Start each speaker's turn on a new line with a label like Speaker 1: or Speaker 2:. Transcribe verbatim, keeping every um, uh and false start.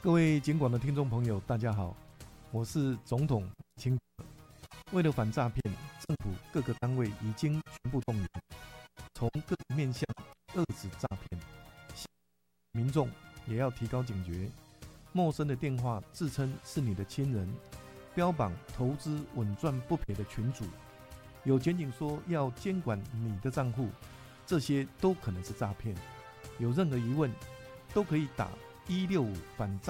Speaker 1: 各位警广的听众朋友，大家好，我是总统清。为了反诈骗，政府各个单位已经全部动员，从各个面向遏制诈骗。民众也要提高警觉，陌生的电话自称是你的亲人，标榜投资稳赚不赔的群组，有检警说要监管你的账户，这些都可能是诈骗。有任何疑问，都可以打一六五反诈